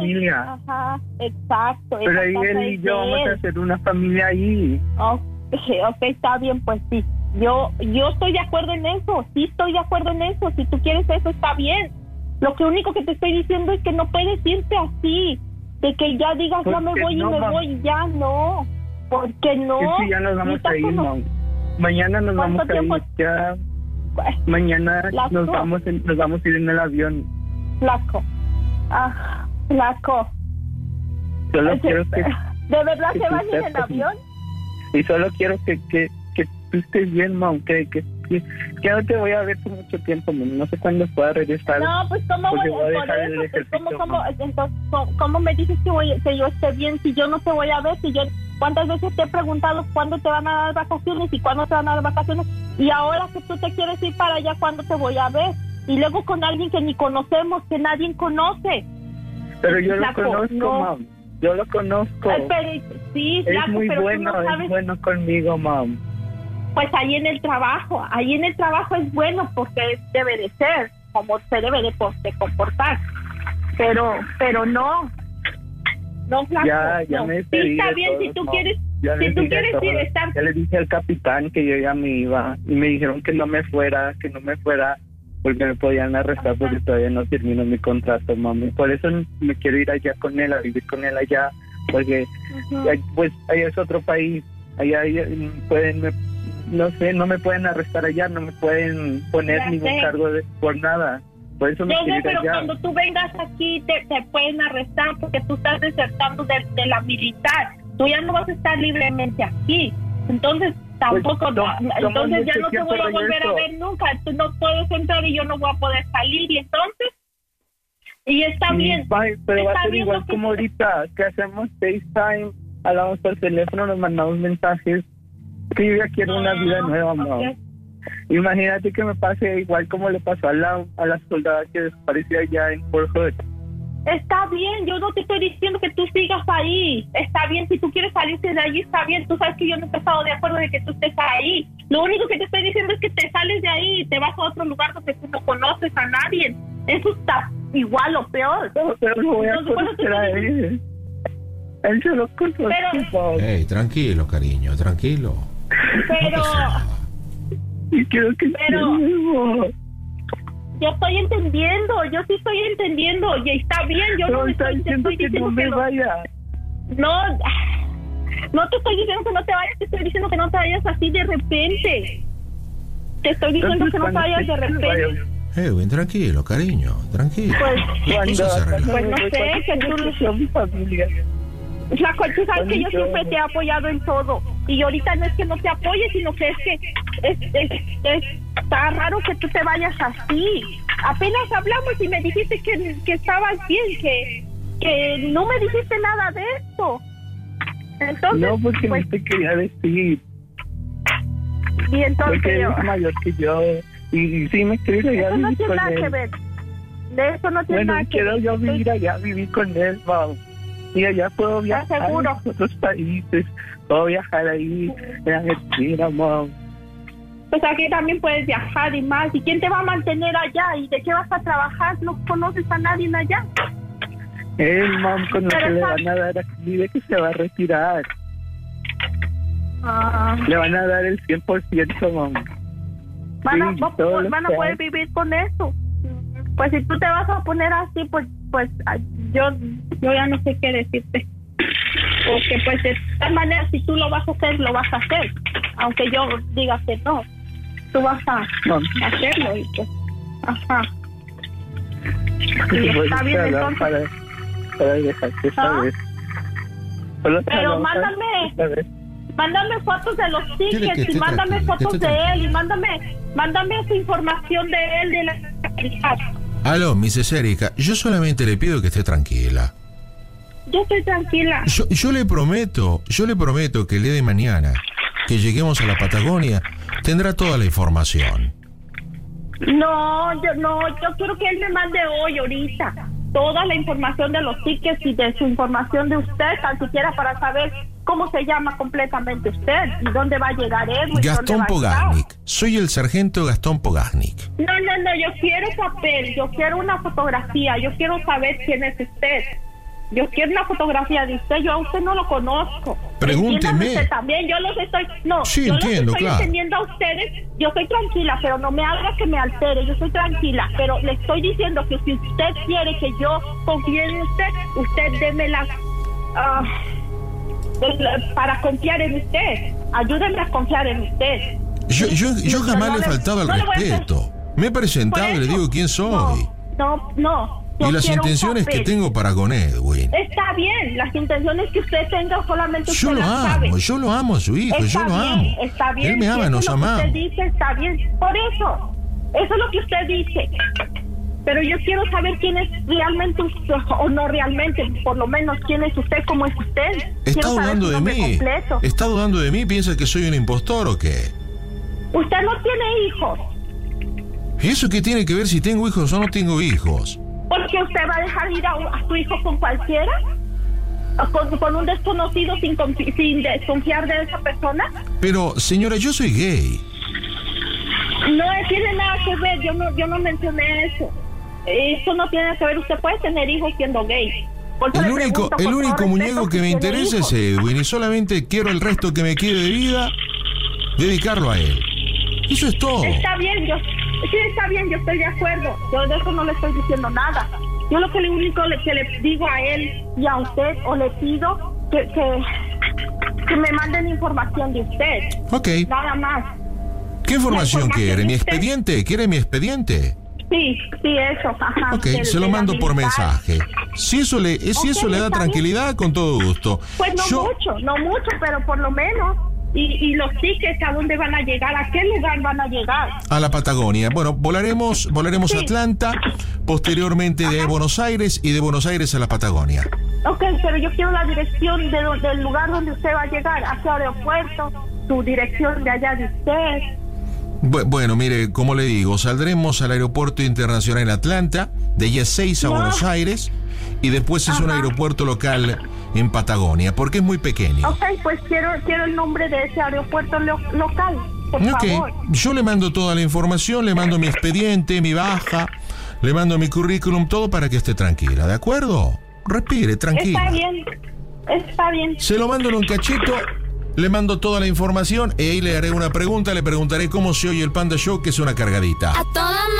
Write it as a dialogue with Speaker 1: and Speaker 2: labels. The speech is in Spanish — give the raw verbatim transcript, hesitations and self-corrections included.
Speaker 1: familia.
Speaker 2: Ajá, exacto.
Speaker 1: Pero ahí él y yo vamos a hacer una familia ahí.
Speaker 2: Ok, ok, está bien, pues sí. Yo, yo estoy de acuerdo en eso, sí estoy de acuerdo en eso. Si tú quieres eso, está bien. Lo que único que te estoy diciendo es que no puedes irte así, de que ya digas ya me voy
Speaker 1: no,
Speaker 2: y me
Speaker 1: mam?
Speaker 2: voy, ya no. ¿Por qué no?
Speaker 1: Es que ya nos vamos a ir,
Speaker 2: Cono-
Speaker 1: mam. Mañana nos vamos a ir, ya. Mañana
Speaker 2: Flaco.
Speaker 1: nos vamos, en, nos vamos a ir en el avión.
Speaker 2: Flaco. Ah, flaco.
Speaker 1: Solo
Speaker 2: ¿De
Speaker 1: quiero que...
Speaker 2: verdad
Speaker 1: que
Speaker 2: se
Speaker 1: tú
Speaker 2: van a ir en
Speaker 1: sepas.
Speaker 2: avión?
Speaker 1: Y solo quiero que, que, que tú estés bien, mam, que, que, que, que no te voy a ver por mucho tiempo, mam. No sé cuándo pueda regresar.
Speaker 2: No, pues cómo voy,
Speaker 1: porque voy a
Speaker 2: por
Speaker 1: dejar el
Speaker 2: eso, pues,
Speaker 1: ejercicio,
Speaker 2: ¿cómo, cómo,
Speaker 1: mam.
Speaker 2: entonces, ¿cómo, cómo me dices que, voy, que yo esté bien si yo no te voy a ver? Si yo, ¿cuántas veces te he preguntado cuándo te van a dar vacaciones y cuándo te van a dar vacaciones? Y ahora que tú te quieres ir para allá, ¿cuándo te voy a ver? Y luego con alguien que ni conocemos, que nadie conoce.
Speaker 1: Pero yo
Speaker 2: Flaco,
Speaker 1: lo conozco,
Speaker 2: no.
Speaker 1: mam. Yo lo conozco.
Speaker 2: Ay, pero, sí,
Speaker 1: Es
Speaker 2: flaco,
Speaker 1: muy
Speaker 2: pero
Speaker 1: bueno,
Speaker 2: tú no sabes.
Speaker 1: es bueno conmigo, mam.
Speaker 2: Pues ahí en el trabajo, ahí en el trabajo es bueno porque debe de ser, como se debe de, de comportar. Pero, pero no. No, flaco.
Speaker 1: Ya, ya
Speaker 2: no.
Speaker 1: me
Speaker 2: Sí,
Speaker 1: despedí
Speaker 2: está
Speaker 1: de
Speaker 2: bien, si
Speaker 1: todos,
Speaker 2: tú
Speaker 1: mam.
Speaker 2: quieres,
Speaker 1: Ya
Speaker 2: si
Speaker 1: les
Speaker 2: tú
Speaker 1: dije
Speaker 2: quieres
Speaker 1: todo.
Speaker 2: ir, estar.
Speaker 1: Ya le dije al capitán que yo ya me iba y me dijeron que no me fuera, que no me fuera porque me podían arrestar. Ajá. Porque todavía no termino mi contrato, mami. Por eso me quiero ir allá con él, a vivir con él allá, porque uh-huh. ahí, pues allá es otro país, allá, allá pueden, me, no sé, no me pueden arrestar allá, no me pueden poner ya ningún sé. cargo de, por nada. Por eso me
Speaker 2: yo
Speaker 1: quiero
Speaker 2: sé,
Speaker 1: ir
Speaker 2: pero
Speaker 1: allá.
Speaker 2: Cuando tú vengas aquí te, te pueden arrestar porque tú estás desertando de, de la militar. Tú ya no vas a estar libremente aquí. Entonces tampoco, pues, no, no, entonces ya no te voy a volver a ver nunca. Tú no puedes entrar y yo no voy a poder salir. Y entonces, y está
Speaker 1: sí,
Speaker 2: bien.
Speaker 1: Bye, pero
Speaker 2: está
Speaker 1: va a ser igual
Speaker 2: que...
Speaker 1: como ahorita, que hacemos FaceTime, hablamos por teléfono, nos mandamos mensajes. Que yo ya quiero no, una vida nueva, okay. mamá. Imagínate que me pase igual como le pasó a la, a la soldada que desapareció allá en Fort Hood.
Speaker 2: Está bien, yo no te estoy diciendo que tú sigas ahí. Está bien, si tú quieres salirte de allí, está bien. Tú sabes que yo no he estado de acuerdo de que tú estés ahí. Lo único que te estoy diciendo es que te sales de ahí y te vas a otro lugar donde tú no conoces a nadie. Eso está igual o peor.
Speaker 1: No, pero no voy a conocer a él. Él se lo conoce.
Speaker 3: Pero... Hey, tranquilo, cariño, tranquilo.
Speaker 2: Pero...
Speaker 1: Y quiero que
Speaker 2: pero... Yo estoy entendiendo, yo sí estoy entendiendo y está bien, yo
Speaker 1: no,
Speaker 2: no
Speaker 1: está
Speaker 2: estoy,
Speaker 1: diciendo
Speaker 2: estoy
Speaker 1: que
Speaker 2: diciendo
Speaker 1: no me
Speaker 2: que lo...
Speaker 1: vaya.
Speaker 2: No, no te estoy diciendo que no te vayas, te estoy diciendo que no te vayas así de repente. Te estoy diciendo Entonces, que no te vayas de repente.
Speaker 3: Edwin, tranquilo, cariño, tranquilo.
Speaker 2: Pues,
Speaker 1: cuando,
Speaker 2: pues no sé, que tú...
Speaker 1: mi familia.
Speaker 2: Flaco, tú sabes que yo siempre te he apoyado en todo. Y ahorita no es que no te apoye, sino que es que es, es, es, está raro que tú te vayas así. Apenas hablamos y me dijiste que, que estabas bien, que, que no me dijiste nada de esto. Entonces,
Speaker 1: no, porque
Speaker 2: pues,
Speaker 1: no te quería decir.
Speaker 2: Y entonces
Speaker 1: porque
Speaker 2: yo...
Speaker 1: eres mayor que yo. Y, y sí me quiero ir
Speaker 2: allá
Speaker 1: a
Speaker 2: vivir con él. Eso no tiene nada que ver. De eso no tiene
Speaker 1: bueno,
Speaker 2: nada que
Speaker 1: quiero
Speaker 2: ver.
Speaker 1: yo vivir allá, vivir con él, vamos. Y allá puedo viajar
Speaker 2: seguro?
Speaker 1: a otros países, puedo viajar ahí en Argentina, mam.
Speaker 2: Pues aquí también puedes viajar y más. ¿Y quién te va a mantener allá? ¿Y de qué vas a trabajar? No conoces a nadie allá.
Speaker 1: Él, mam, con lo
Speaker 2: Pero
Speaker 1: que le
Speaker 2: está...
Speaker 1: van a dar aquí de que se va a retirar.
Speaker 2: Ah.
Speaker 1: Le van a dar el cien por ciento, mam.
Speaker 2: Van a,
Speaker 1: sí,
Speaker 2: van, van a poder vivir con eso. Pues si tú te vas a poner así, pues pues yo yo ya no sé qué decirte. Porque pues de tal manera, si tú lo vas a hacer, lo vas a hacer. Aunque yo diga que no, tú vas a
Speaker 1: no.
Speaker 2: hacerlo. Y pues, ajá.
Speaker 1: Y
Speaker 2: y
Speaker 1: pues
Speaker 2: está bien, entonces.
Speaker 1: Para, para dejarte saber.
Speaker 2: ¿Ah? Pero mándame... Mándame fotos de los tickets y mándame fotos de él y mándame mándame esa información de él de la calidad.
Speaker 3: Aló, missus Erika, yo solamente le pido que esté tranquila.
Speaker 2: Yo estoy tranquila.
Speaker 3: Yo, yo le prometo, yo le prometo que el día de mañana que lleguemos a la Patagonia tendrá toda la información.
Speaker 2: No, yo no, yo quiero que él me mande hoy, ahorita, toda la información de los tickets y de su información de usted, tan siquiera para saber cómo se llama completamente usted y dónde va a llegar Edwin.
Speaker 3: Gastón Pogaznik. Soy el sargento Gastón Pogaznik.
Speaker 2: No, no, no, yo quiero papel, yo quiero una fotografía, yo quiero saber quién es usted. Yo quiero una fotografía de usted, yo a usted no lo conozco.
Speaker 3: Pregúnteme.
Speaker 2: Entiéndame usted también, yo los estoy, no,
Speaker 3: Sí,
Speaker 2: yo
Speaker 3: entiendo,
Speaker 2: los estoy
Speaker 3: claro.
Speaker 2: entendiendo a ustedes, yo soy tranquila, pero no me haga que me altere, yo soy tranquila, pero le estoy diciendo que si usted quiere que yo confíe en usted, usted déme las, ah, para confiar en usted, ayúdenme a confiar en usted.
Speaker 3: Yo, yo, yo
Speaker 2: No,
Speaker 3: jamás
Speaker 2: no
Speaker 3: le he
Speaker 2: le-
Speaker 3: faltado al
Speaker 2: no le voy a hacer-
Speaker 3: respeto. Me he presentado y le digo quién soy.
Speaker 2: No, no, no. yo
Speaker 3: Y las
Speaker 2: quiero un
Speaker 3: intenciones que
Speaker 2: papel.
Speaker 3: tengo para con Edwin.
Speaker 2: Está bien, las intenciones que usted tenga solamente
Speaker 3: Yo
Speaker 2: usted
Speaker 3: lo
Speaker 2: las sabe.
Speaker 3: amo, yo lo amo a su hijo,
Speaker 2: Está
Speaker 3: yo lo
Speaker 2: bien,
Speaker 3: amo.
Speaker 2: está bien.
Speaker 3: Él me
Speaker 2: si
Speaker 3: ama,
Speaker 2: eso
Speaker 3: nos
Speaker 2: es lo que
Speaker 3: amamos.
Speaker 2: usted dice, está bien. Por eso, eso es lo que usted dice. Pero yo quiero saber quién es realmente usted, o no realmente, por lo menos quién es usted, cómo es usted.
Speaker 3: Está
Speaker 2: Quiero saber
Speaker 3: dudando
Speaker 2: su
Speaker 3: de
Speaker 2: nombre
Speaker 3: mí.
Speaker 2: completo.
Speaker 3: Está dudando de mí, piensa que soy un impostor o qué.
Speaker 2: Usted no tiene hijos,
Speaker 3: ¿Y eso qué tiene que ver si tengo hijos o no tengo hijos?
Speaker 2: porque usted va a dejar ir a, a su hijo con cualquiera, ¿O con, con un desconocido sin, confi- sin desconfiar de esa persona.
Speaker 3: Pero, señora, yo soy gay.
Speaker 2: No tiene nada que ver, yo no, yo no mencioné eso. Eso no tiene que ver, usted puede tener hijos siendo gay. Por eso
Speaker 3: El
Speaker 2: le
Speaker 3: único,
Speaker 2: pregunto,
Speaker 3: el
Speaker 2: con todo
Speaker 3: único
Speaker 2: respeto,
Speaker 3: muñeco
Speaker 2: si
Speaker 3: que me
Speaker 2: tiene
Speaker 3: interesa
Speaker 2: hijos.
Speaker 3: es Edwin y solamente quiero el resto que me quede de vida dedicarlo a él. Eso es todo.
Speaker 2: Está bien, yo, sí está bien, yo estoy de acuerdo. Yo de eso no le estoy diciendo nada. Yo lo que le único le- que le digo a él y a usted, o le pido que, que, que me manden información de usted.
Speaker 3: Ok.
Speaker 2: Nada más.
Speaker 3: ¿Qué información
Speaker 2: información
Speaker 3: quiere? ¿Mi
Speaker 2: de usted.
Speaker 3: expediente? ¿Quiere mi expediente?
Speaker 2: Sí, sí, eso, ajá.
Speaker 3: Ok,
Speaker 2: del-
Speaker 3: se lo
Speaker 2: de la
Speaker 3: mando por
Speaker 2: militar.
Speaker 3: mensaje. Si eso le, si
Speaker 2: Ok,
Speaker 3: eso le da
Speaker 2: está bien.
Speaker 3: tranquilidad, con todo gusto.
Speaker 2: Pues no
Speaker 3: Yo-
Speaker 2: mucho, no mucho, pero por lo menos. Y, y los tickets, ¿a dónde van a llegar? ¿A qué lugar van a llegar?
Speaker 3: A la Patagonia. Bueno, volaremos, volaremos a
Speaker 2: Sí.
Speaker 3: Atlanta, posteriormente de Buenos Aires y de Buenos Aires a la Patagonia.
Speaker 2: Ok, pero yo quiero la dirección de do- del lugar donde usted va a llegar, a qué aeropuerto, su dirección de allá de usted.
Speaker 3: Bu- Bueno, mire, como le digo, saldremos al Aeropuerto Internacional Atlanta, de allí a seis a
Speaker 2: No.
Speaker 3: Buenos Aires, y después es un
Speaker 2: Ajá.
Speaker 3: aeropuerto local en Patagonia, porque es muy pequeño.
Speaker 2: Ok, pues quiero quiero el nombre de ese aeropuerto lo- local, por
Speaker 3: Ok,
Speaker 2: favor.
Speaker 3: yo le mando toda la información, le mando mi expediente, mi baja, le mando mi currículum, todo para que esté tranquila, ¿de acuerdo? Respire, tranquila.
Speaker 2: Está bien, está bien.
Speaker 3: Se lo mando en un cachito, le mando toda la información y ahí le haré una pregunta, le preguntaré cómo se oye el Panda Show, que es una cargadita.
Speaker 4: A toda